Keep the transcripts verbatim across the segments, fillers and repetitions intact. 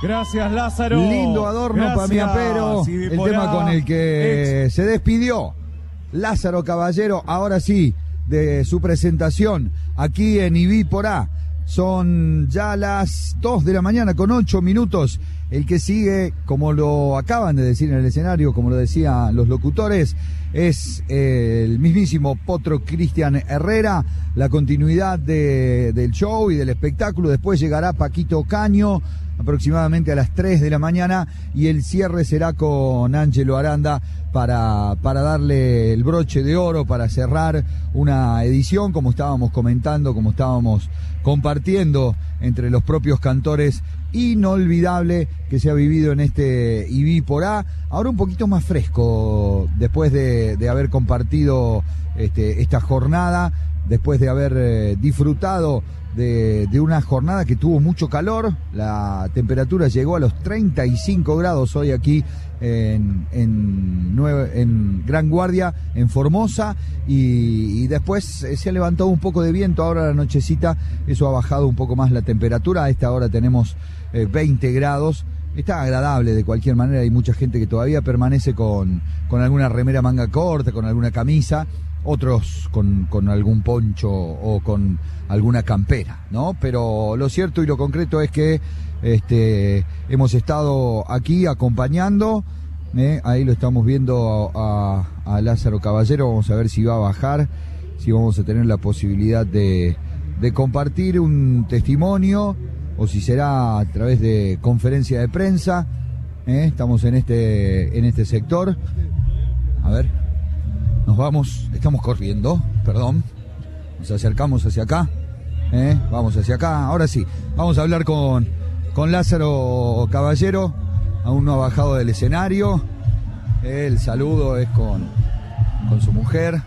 Gracias, Lázaro. Lindo adorno para mi apero. El tema con el que se despidió Lázaro Caballero, ahora sí, de su presentación aquí en Ibí Porá. Son ya las dos de la mañana con ocho minutos. El que sigue, como lo acaban de decir en el escenario, como lo decían los locutores, es eh, el mismísimo Potro Cristian Herrera. La continuidad de, del show y del espectáculo. Después llegará Paquito Caño aproximadamente a las tres de la mañana y el cierre será con Ángelo Aranda para, para darle el broche de oro, para cerrar una edición, como estábamos comentando, como estábamos compartiendo entre los propios cantores, inolvidable que se ha vivido en este Ibí Porá. Ahora un poquito más fresco después de, de haber compartido este, esta jornada, después de haber eh, disfrutado de, de una jornada que tuvo mucho calor. La temperatura llegó a los treinta y cinco grados hoy aquí en, en, Nueve, en Gran Guardia, en Formosa, y, y después se ha levantado un poco de viento ahora la nochecita, eso ha bajado un poco más la temperatura. A esta hora tenemos eh, veinte grados. Está agradable de cualquier manera. Hay mucha gente que todavía permanece con, con alguna remera manga corta, con alguna camisa, otros con, con algún poncho o con alguna campera, ¿no? Pero lo cierto y lo concreto es que este, hemos estado aquí acompañando, ¿eh? Ahí lo estamos viendo a, a, a Lázaro Caballero. Vamos a ver si va a bajar, si vamos a tener la posibilidad de, de compartir un testimonio o si será a través de conferencia de prensa, ¿eh? Estamos en este, en este sector. A ver, nos vamos, estamos corriendo, perdón, nos acercamos hacia acá, ¿eh? Vamos hacia acá, ahora sí, vamos a hablar con, con Lázaro Caballero, aún no ha bajado del escenario. El saludo es con, con su mujer,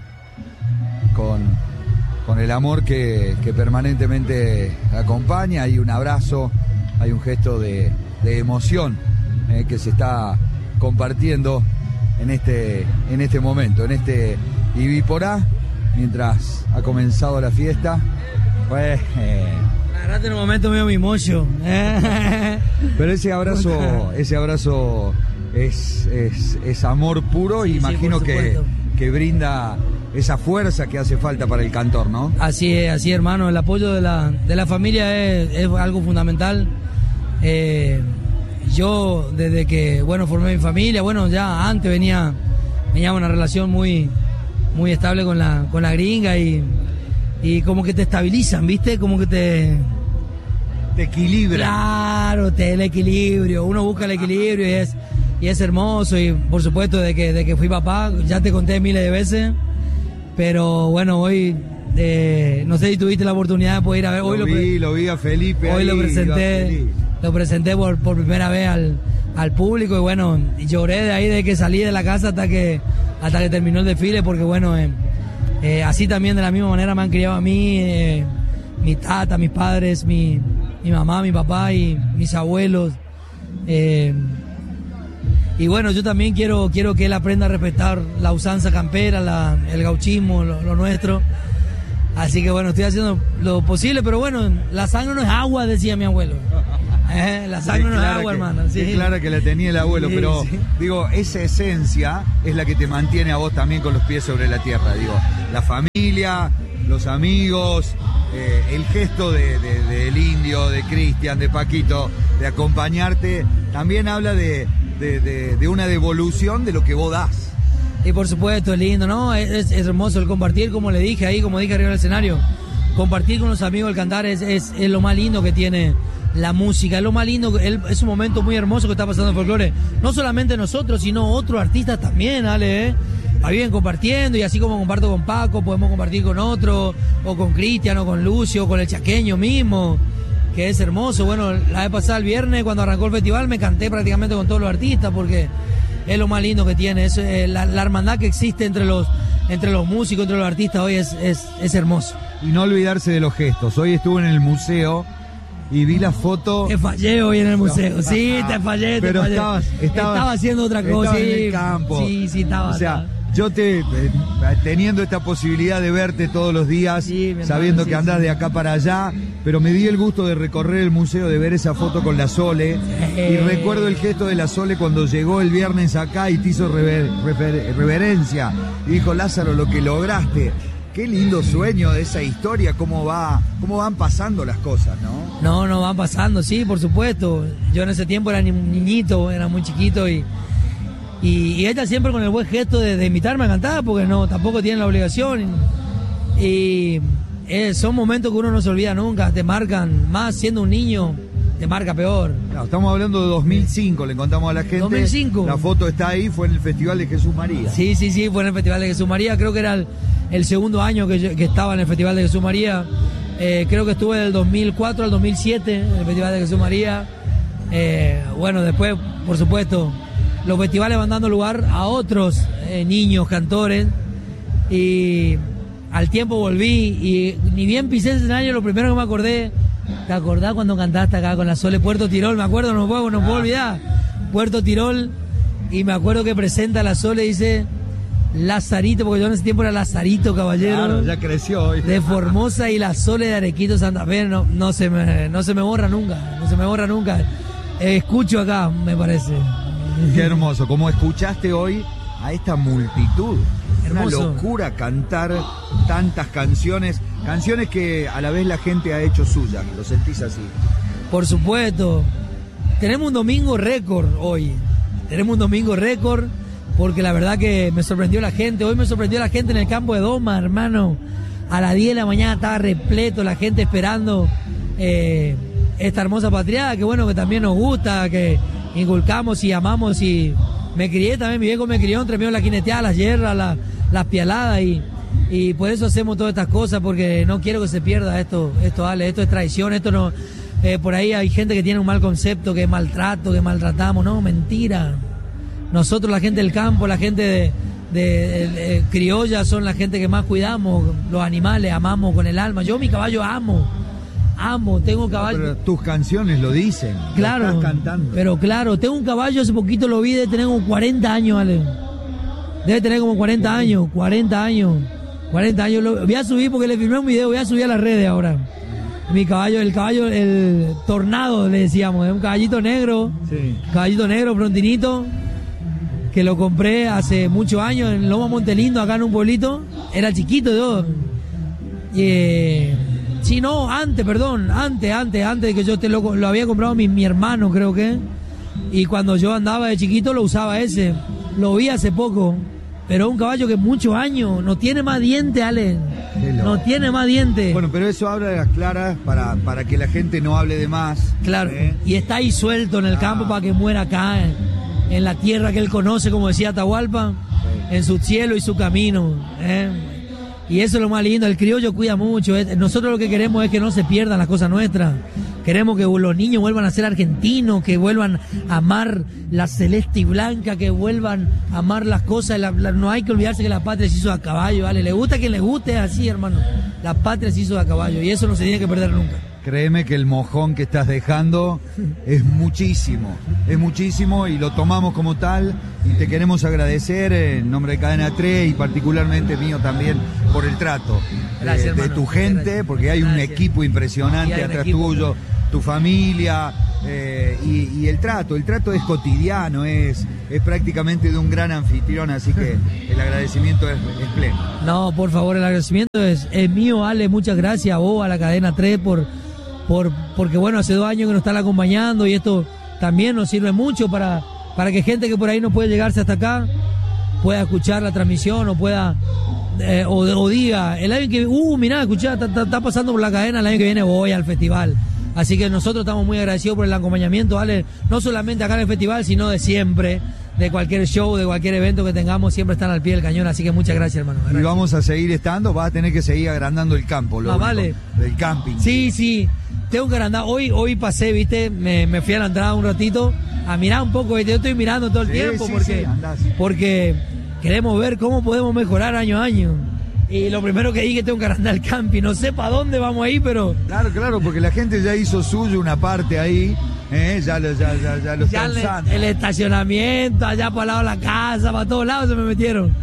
con, con el amor que, que permanentemente acompaña. Hay un abrazo, hay un gesto de, de emoción eh, que se está compartiendo en este, en este momento, en este Ibí Porá, mientras ha comenzado la fiesta. Pues, eh, la verdad, en un momento medio mimoso. Pero ese abrazo, ese abrazo es, es, es amor puro, y sí, imagino sí, que, que brinda esa fuerza que hace falta para el cantor, ¿no? Así es, así es, hermano. El apoyo de la, de la familia es, es algo fundamental. Eh, yo, desde que, bueno, formé mi familia, bueno, ya antes venía, venía una relación muy, muy estable con la, con la gringa, y, y como que te estabilizan, ¿viste? Como que te... Te equilibra. Claro, te, el equilibrio. Uno busca el equilibrio y es, y es hermoso. Y por supuesto, de que, de que fui papá, ya te conté miles de veces. Pero bueno, hoy, eh, no sé si tuviste la oportunidad de poder ir a ver. Hoy lo, lo vi, lo vi a Felipe. Hoy ahí, lo presenté, lo presenté por, por primera vez al, al público, y bueno, lloré de ahí, de que salí de la casa hasta que, hasta que terminó el desfile, porque bueno, eh, eh, así también de la misma manera me han criado a mí, eh, mi tata, mis padres, mi, mi mamá, mi papá y mis abuelos. Eh, y bueno, yo también quiero, quiero que él aprenda a respetar la usanza campera, la, el gauchismo, lo, lo nuestro. Así que bueno, estoy haciendo lo posible, pero bueno, la sangre no es agua, decía mi abuelo. Eh, la sangre no es agua, que, hermano. Sí. Es clara que la tenía el abuelo, sí, pero sí. Digo, esa esencia es la que te mantiene a vos también con los pies sobre la tierra. Digo, la familia, los amigos, eh, el gesto de, de, de del Indio, de Cristian, de Paquito, de acompañarte, también habla de, de, de, de una devolución de lo que vos das. Y por supuesto, es lindo, ¿no? Es, es hermoso el compartir, como le dije ahí, como dije arriba del escenario. Compartir con los amigos, el cantar es, es, es lo más lindo que tiene la música, es lo más lindo, es un momento muy hermoso que está pasando en folclore. No solamente nosotros, sino otros artistas también, Ale, ¿eh? Ahí vienen compartiendo, y así como comparto con Paco, podemos compartir con otro, o con Cristian, o con Lucio, o con el chaqueño mismo, que es hermoso. Bueno, la vez pasada, el viernes, cuando arrancó el festival, me canté prácticamente con todos los artistas, porque es lo más lindo que tiene, es, eh, la, la hermandad que existe entre los, entre los músicos, entre los artistas, hoy es, es, es hermoso. Y no olvidarse de los gestos. Hoy estuve en el museo y vi la foto. Te fallé hoy en el museo, sí, te fallé, te pero fallé. Estabas, estabas, estaba haciendo otra cosa, sí, en el campo. Sí, sí, estaba. O sea, yo te, eh, teniendo esta posibilidad de verte todos los días, sí, sabiendo hermano, que sí, andás sí. de acá para allá, pero me di el gusto de recorrer el museo, de ver esa foto con la Sole, eh. y recuerdo el gesto de la Sole cuando llegó el viernes acá y te hizo rever, rever, reverencia, y dijo, Lázaro, lo que lograste. Qué lindo sueño de esa historia, cómo va, cómo van pasando las cosas, ¿no? No, no, van pasando, sí, por supuesto. Yo en ese tiempo era un niñito, era muy chiquito y, y, y ella siempre con el buen gesto de, de invitarme a cantar, porque no, tampoco tiene la obligación. Y, y eh, son momentos que uno no se olvida nunca, te marcan, más siendo un niño, te marca peor. Claro, estamos hablando de dos mil cinco, le contamos a la gente. dos mil cinco. La foto está ahí, fue en el Festival de Jesús María. Sí, sí, sí, fue en el Festival de Jesús María, creo que era el... el segundo año que, yo, que estaba en el Festival de Jesús María, eh, creo que estuve del dos mil cuatro al dos mil siete en el Festival de Jesús María. Eh, bueno, después, por supuesto, los festivales van dando lugar a otros eh, niños, cantores, y al tiempo volví, y ni bien pisé ese escenario, lo primero que me acordé, ¿te acordás cuando cantaste acá con la Sole? Puerto Tirol, me acuerdo, no puedo, no puedo olvidar, Puerto Tirol, y me acuerdo que presenta a la Sole y dice... Lazarito, porque yo en ese tiempo era Lazarito Caballero. Claro, ya creció hoy. De Formosa y la Sole de Arequito Santa Fe, no, no, se me, no se me borra nunca, no se me borra nunca. Eh, escucho acá, me parece. Qué hermoso, como escuchaste hoy a esta multitud. Hermoso. Una locura cantar tantas canciones, canciones que a la vez la gente ha hecho suyas, lo sentís así. Por supuesto. Tenemos un domingo récord hoy, tenemos un domingo récord. Porque la verdad que me sorprendió la gente. Hoy me sorprendió la gente en el campo de Doma, hermano. A las diez de la mañana estaba repleto, la gente esperando eh, esta hermosa patriada, que bueno, que también nos gusta, que inculcamos y amamos. Y me crié también, mi viejo me crió entre medio de la quineteada, las hierbas, la, las pialadas. Y, y por eso hacemos todas estas cosas, porque no quiero que se pierda esto, esto, Ale, esto es traición, esto no... Eh, por ahí hay gente que tiene un mal concepto, que es maltrato, que maltratamos. No, mentira. Nosotros, la gente del campo, la gente de, de, de, de criolla, son la gente que más cuidamos, los animales, amamos con el alma. Yo mi caballo amo, amo, tengo caballo. Pero tus canciones lo dicen, claro, lo estás cantando. Pero claro, tengo un caballo, hace poquito lo vi, debe tener como cuarenta años, Ale. Debe tener como cuarenta años, cuarenta años, cuarenta años. Lo, voy a subir porque le filmé un video, voy a subir a las redes ahora. Mi caballo, el caballo, el tornado, le decíamos, es un caballito negro, sí. Caballito negro, frontinito, que lo compré hace muchos años en Loma Montelindo, acá en un pueblito. Era chiquito yo. Y, eh, sí, no, antes, perdón, antes, antes, antes de que yo te lo, lo había comprado mi, mi hermano, creo que. Y cuando yo andaba de chiquito lo usaba ese. Lo vi hace poco. Pero un caballo que muchos años, no tiene más dientes, Ale. No tiene más dientes. Bueno, pero eso habla de las claras para, para que la gente no hable de más. Claro, ¿eh? Y está ahí suelto en el ah. campo para que muera acá, ¿eh? En la tierra que él conoce, como decía Atahualpa, sí. En su cielo y su camino, ¿eh? Y eso es lo más lindo, el criollo cuida mucho, ¿eh? Nosotros lo que queremos es que no se pierdan las cosas nuestras, queremos que los niños vuelvan a ser argentinos, que vuelvan a amar la celeste y blanca, que vuelvan a amar las cosas, la, la, no hay que olvidarse que la patria se hizo a caballo, ¿vale? Le gusta a quien le guste, es así, hermano, la patria se hizo a caballo y eso no se tiene que perder nunca. Créeme que el mojón que estás dejando es muchísimo, es muchísimo y lo tomamos como tal y te queremos agradecer en nombre de Cadena tres y particularmente mío también por el trato. Gracias, de, de tu gente, gracias. Porque hay Gracias. un equipo impresionante atrás equipo. tuyo, tu familia eh, y, y el trato, el trato es cotidiano, es, es prácticamente de un gran anfitrión, así que el agradecimiento es, es pleno. No, por favor, el agradecimiento es, es mío, Ale, muchas gracias a vos, a la Cadena tres por... Por, porque bueno, hace dos años que nos están acompañando y esto también nos sirve mucho para, para que gente que por ahí no puede llegarse hasta acá pueda escuchar la transmisión o pueda eh, o, o diga, el año que uh, mirá, escuchá, está pasando por la cadena, el año que viene voy al festival. Así que nosotros estamos muy agradecidos por el acompañamiento, ¿vale? No solamente acá en el festival, sino de siempre, de cualquier show, de cualquier evento que tengamos, siempre están al pie del cañón, así que muchas gracias, hermano. Gracias. Y vamos a seguir estando, vas a tener que seguir agrandando el campo, lo ah, vale. del camping. Sí, sí. Tengo que andar, hoy, hoy pasé, viste, me, me fui a la entrada un ratito a mirar un poco, ¿viste? Yo estoy mirando todo el sí, tiempo sí, porque, sí, porque queremos ver cómo podemos mejorar año a año. Y lo primero que dije, tengo que andar al camping, no sé para dónde vamos a ir, pero... Claro, claro, porque la gente ya hizo suyo una parte ahí, ¿eh? ya, lo, ya, ya, ya lo ya están el, usando. El estacionamiento, allá para el lado de la casa, para todos lados se me metieron.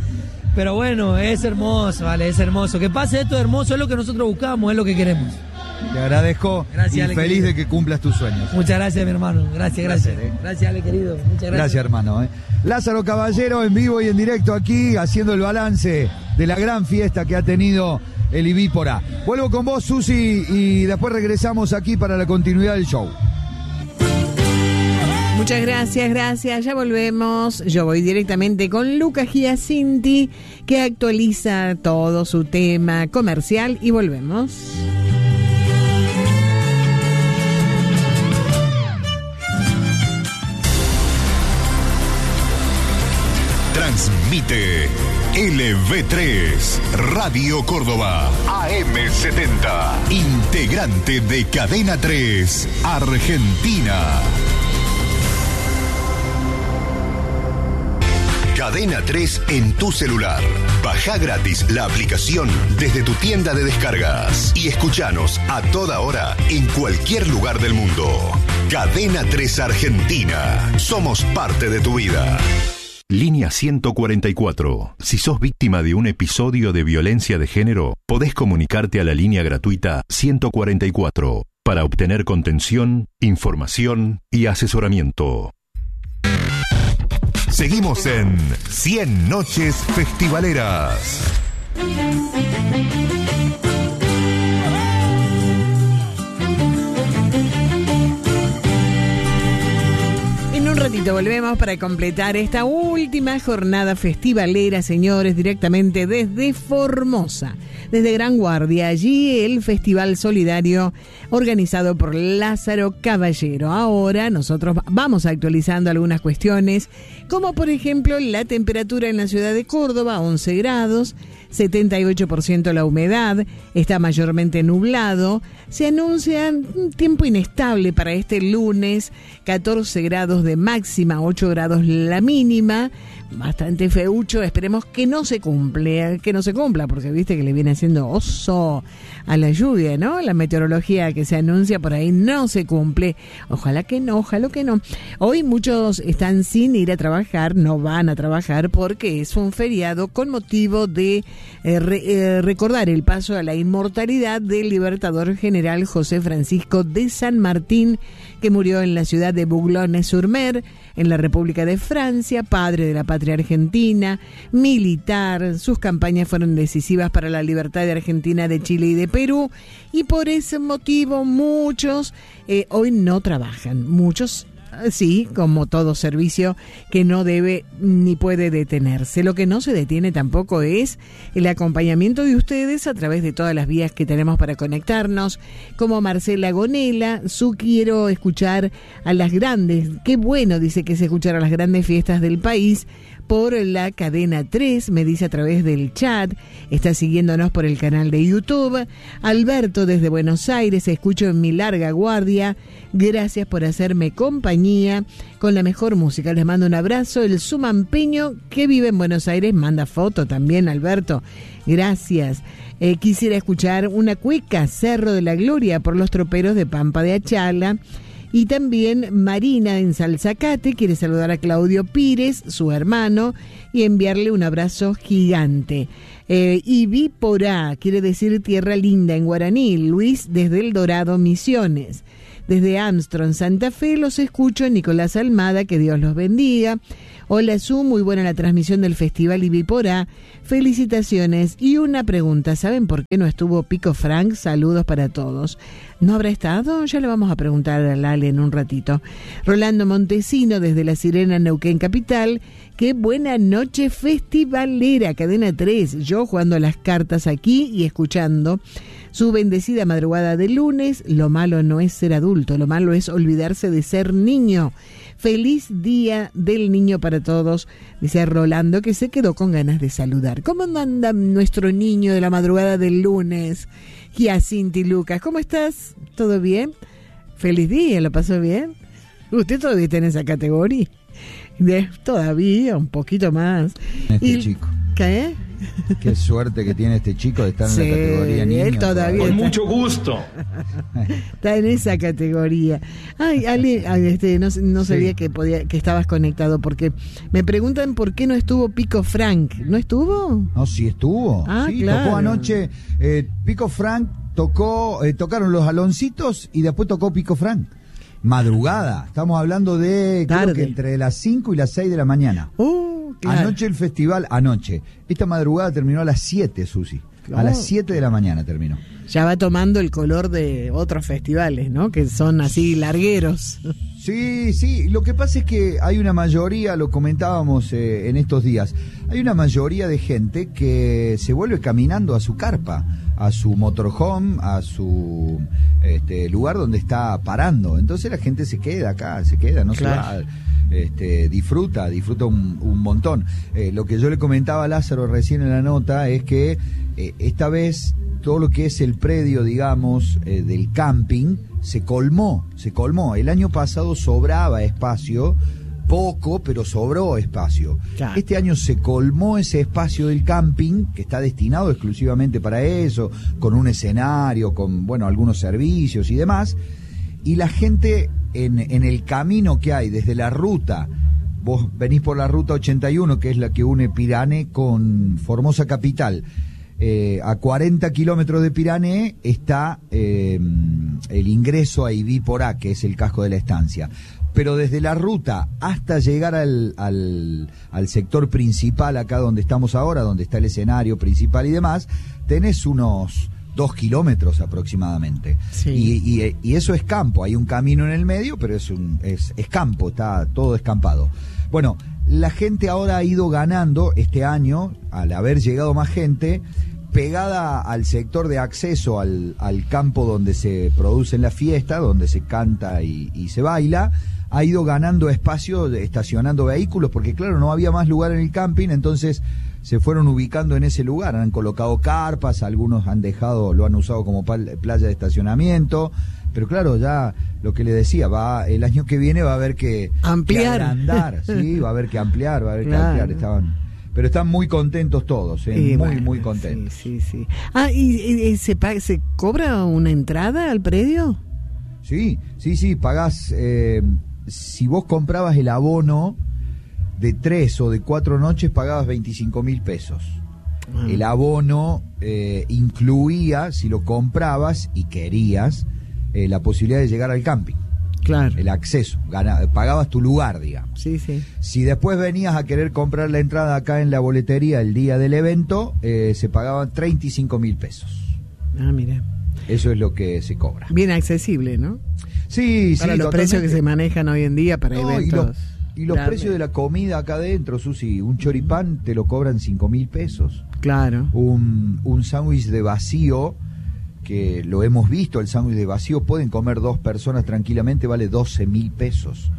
Pero bueno, es hermoso, vale, es hermoso. Que pase esto hermoso, es lo que nosotros buscamos, es lo que queremos. Te agradezco gracias, y Ale, feliz querido. De que cumplas tus sueños. Muchas gracias, mi hermano. Gracias, gracias. Gracias, eh. gracias Ale, querido. Muchas gracias. Gracias, hermano. Eh. Lázaro Caballero en vivo y en directo aquí, haciendo el balance de la gran fiesta que ha tenido el I B I Porá. Vuelvo con vos, Susi, y después regresamos aquí para la continuidad del show. Muchas gracias, gracias. Ya volvemos. Yo voy directamente con Lucas Giacinti, que actualiza todo su tema comercial, y volvemos. Transmite L V tres, Radio Córdoba, A M setenta, integrante de Cadena tres, Argentina. Cadena tres en tu celular. Baja gratis la aplicación desde tu tienda de descargas y escuchanos a toda hora en cualquier lugar del mundo. Cadena tres Argentina. Somos parte de tu vida. Línea ciento cuarenta y cuatro. Si sos víctima de un episodio de violencia de género, podés comunicarte a la línea gratuita ciento cuarenta y cuatro para obtener contención, información y asesoramiento. Seguimos en cien Noches Festivaleras. En un ratito volvemos para completar esta última jornada festivalera, señores, directamente desde Formosa, desde Gran Guardia. Allí el Festival Solidario organizado por Lázaro Caballero. Ahora nosotros vamos actualizando algunas cuestiones, como por ejemplo la temperatura en la ciudad de Córdoba, once grados, setenta y ocho por ciento la humedad, está mayormente nublado. Se anuncia un tiempo inestable para este lunes, catorce grados de máxima, ocho grados la mínima, bastante feucho. Esperemos que no se cumple, que no se cumpla, porque viste que le viene haciendo oso a la lluvia, ¿no? La meteorología que se anuncia por ahí no se cumple. Ojalá que no, ojalá que no. Hoy muchos están sin ir a trabajar, no van a trabajar porque es un feriado con motivo de eh, re, eh, recordar el paso a la inmortalidad del libertador general José Francisco de San Martín, que murió en la ciudad de Boulogne-sur-Mer, en la República de Francia, padre de la patria argentina, militar. Sus campañas fueron decisivas para la libertad de Argentina, de Chile y de Perú, y por ese motivo muchos eh, hoy no trabajan. Muchos sí, como todo servicio que no debe ni puede detenerse. Lo que no se detiene tampoco es el acompañamiento de ustedes a través de todas las vías que tenemos para conectarnos, como Marcela Gonela, su quiero escuchar a las grandes, qué bueno, dice que es escuchar a las grandes fiestas del país por la cadena tres, me dice a través del chat, está siguiéndonos por el canal de YouTube. Alberto desde Buenos Aires, escucho en mi larga guardia, gracias por hacerme compañía con la mejor música, les mando un abrazo. El Sumampeño que vive en Buenos Aires manda foto también, Alberto, gracias. Eh, quisiera escuchar una cueca, Cerro de la Gloria, por los troperos de Pampa de Achala. Y también Marina en Salzacate quiere saludar a Claudio Pires, su hermano, y enviarle un abrazo gigante. Eh, I B I Porá quiere decir tierra linda en guaraní. Luis desde El Dorado, Misiones. Desde Armstrong, Santa Fe, los escucho. Nicolás Almada, que Dios los bendiga. Hola, Su, muy buena la transmisión del Festival I B I Porá. Felicitaciones. Y una pregunta, ¿saben por qué no estuvo Pico Frank? Saludos para todos. ¿No habrá estado? Ya le vamos a preguntar a Lale en un ratito. Rolando Montesino, desde La Sirena, Neuquén Capital. Qué buena noche festivalera, Cadena tres. Yo jugando a las cartas aquí y escuchando su bendecida madrugada de lunes. Lo malo no es ser adulto, lo malo es olvidarse de ser niño. Feliz Día del Niño para todos, dice Rolando, que se quedó con ganas de saludar. ¿Cómo anda nuestro niño de la madrugada del lunes? Giacinti Lucas, ¿cómo estás? ¿Todo bien? Feliz día, ¿lo pasó bien? ¿Usted todavía está en esa categoría? De, todavía, un poquito más. Este y, chico. ¿Qué? Qué suerte que tiene este chico de estar en sí, la categoría niño. Él todavía Con está, mucho gusto. está en esa categoría. Ay, Ale, ay, este, no, no sabía Sí. que podía, que estabas conectado, porque me preguntan por qué no estuvo Pico Frank. ¿No estuvo? No, sí estuvo. Ah, sí, claro. tocó anoche. Eh, Pico Frank tocó, eh, tocaron los Aloncitos y después tocó Pico Frank. Madrugada. Estamos hablando de creo Tarde. que entre las cinco y las seis de la mañana. Uh, claro. Anoche el festival, anoche. Esta madrugada terminó a las siete, Susi. A Oh. las siete de la mañana terminó. Ya va tomando el color de otros festivales, ¿no? Que son así largueros. Sí, sí, lo que pasa es que hay una mayoría, lo comentábamos eh, en estos días, hay una mayoría de gente que se vuelve caminando a su carpa, a su motorhome, a su este, lugar donde está parando. Entonces la gente se queda acá, se queda, no Claro. se va. Este, disfruta, disfruta un, un montón. Eh, lo que yo le comentaba a Lázaro recién en la nota es que eh, esta vez todo lo que es el predio, digamos, eh, del camping, se colmó, se colmó. El año pasado sobraba espacio, poco, pero sobró espacio. Claro. Este año se colmó ese espacio del camping, que está destinado exclusivamente para eso, con un escenario, con, bueno, algunos servicios y demás, y la gente en, en el camino que hay desde la ruta, vos venís por la ruta ochenta y uno, que es la que une Pirané con Formosa Capital, eh, a cuarenta kilómetros de Pirané está eh, el ingreso a Ibí Porá, que es el casco de la estancia. Pero desde la ruta hasta llegar al, al, al sector principal, acá donde estamos ahora, donde está el escenario principal y demás, tenés unos dos kilómetros aproximadamente. Sí. Y, y, y eso es campo, hay un camino en el medio, pero es, un, es, es campo, está todo escampado. Bueno, la gente ahora ha ido ganando este año, al haber llegado más gente, pegada al sector de acceso al, al campo donde se producen las fiestas, donde se canta y, y se baila, ha ido ganando espacio estacionando vehículos, porque claro, no había más lugar en el camping, entonces se fueron ubicando en ese lugar, han colocado carpas, algunos han dejado, lo han usado como playa de estacionamiento, pero claro, ya lo que le decía, va el año que viene va a haber que ampliar, que agrandar, sí, va a haber que ampliar, va a haber claro. que ampliar, estaban, pero están muy contentos todos, ¿eh? muy, bueno, muy contentos. Sí, sí, sí. Ah, ¿y, y, y se, paga, se cobra una entrada al predio? Sí, sí, sí, pagás, eh, si vos comprabas el abono de tres o de cuatro noches, pagabas veinticinco mil pesos. Ah. El abono eh, incluía, si lo comprabas y querías, eh, la posibilidad de llegar al camping. Claro. El acceso, gana, pagabas tu lugar, digamos. Sí, sí. Si después venías a querer comprar la entrada acá en la boletería el día del evento, eh, se pagaban treinta y cinco mil pesos. Ah, mira. Eso es lo que se cobra. Bien accesible, ¿no? Sí, para sí. los totalmente. precios que se manejan hoy en día para no, eventos. Y los, y los precios de la comida acá adentro, Susi, un choripán te lo cobran cinco mil pesos. Claro. Un, un sándwich de vacío, que lo hemos visto, el sándwich de vacío, pueden comer dos personas tranquilamente, vale doce mil pesos.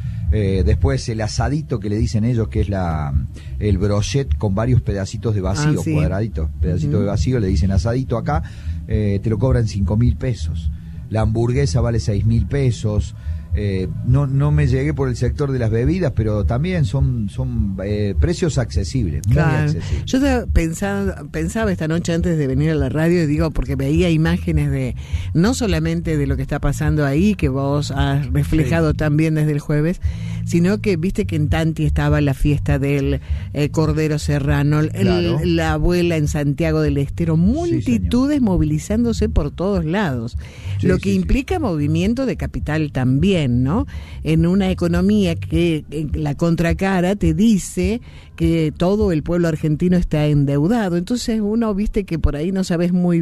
Eh, después el asadito que le dicen ellos, que es la el brochet con varios pedacitos de vacío, ah, sí. cuadraditos, pedacitos uh-huh. de vacío, le dicen asadito acá, eh, te lo cobran cinco mil pesos. La hamburguesa vale seis mil pesos. Eh, no, no me llegué por el sector de las bebidas, pero también son, son eh, precios accesibles, muy claro. accesibles. Yo estaba pensando, pensaba esta noche antes de venir a la radio, y digo, porque veía imágenes de, no solamente de lo que está pasando ahí, que vos has reflejado sí. también desde el jueves, sino que viste que en Tanti estaba la fiesta del eh, Cordero Serrano, claro. el, la abuela en Santiago del Estero, multitudes sí, movilizándose por todos lados, sí, lo que sí, implica sí. movimiento de capital también, ¿no? En una economía que en la contracara te dice que todo el pueblo argentino está endeudado, entonces uno, viste que por ahí no sabes muy bien